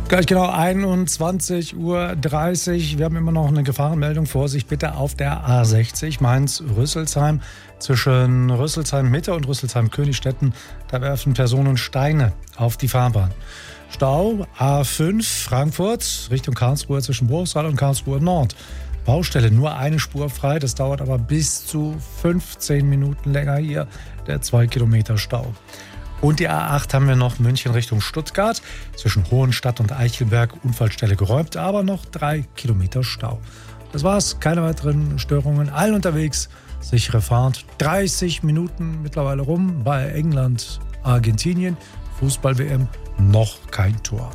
Gleich genau 21:30 Uhr. Wir haben immer noch eine Gefahrenmeldung. Vorsicht bitte auf der A60 Mainz-Rüsselsheim. Zwischen Rüsselsheim-Mitte und Rüsselsheim-Königstetten. Da werfen Personen Steine auf die Fahrbahn. Stau A5 Frankfurt Richtung Karlsruhe zwischen Bruchsal und Karlsruhe Nord. Baustelle, nur eine Spur frei. Das dauert aber bis zu 15 Minuten länger hier. Der 2 Kilometer Stau. Und die A8 haben wir noch München Richtung Stuttgart. Zwischen Hohenstadt und Eichelberg Unfallstelle geräumt, aber noch 3 Kilometer Stau. Das war's, keine weiteren Störungen. Allen unterwegs, sichere Fahrt. 30 Minuten mittlerweile rum bei England, Argentinien. Fußball-WM, noch kein Tor.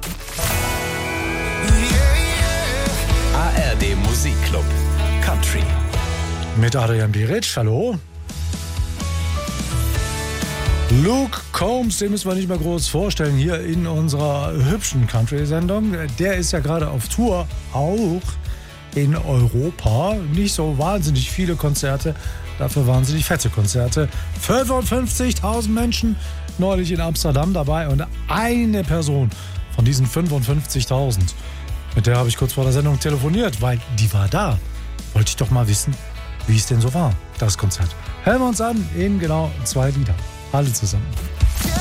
ARD Musikclub Country. Mit Adrian Beric, hallo. Luke Combs, den müssen wir nicht mehr groß vorstellen hier in unserer hübschen Country-Sendung. Der ist ja gerade auf Tour, auch in Europa. Nicht so wahnsinnig viele Konzerte, dafür wahnsinnig fette Konzerte. 55.000 Menschen neulich in Amsterdam dabei und eine Person von diesen 55.000, mit der habe ich kurz vor der Sendung telefoniert, weil die war da. Wollte ich doch mal wissen, wie es denn so war, das Konzert. Hören wir uns an in genau 2 Liedern. Alle zusammen.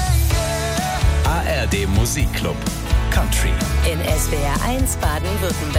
ARD Musikclub Country. In SWR 1 Baden-Württemberg.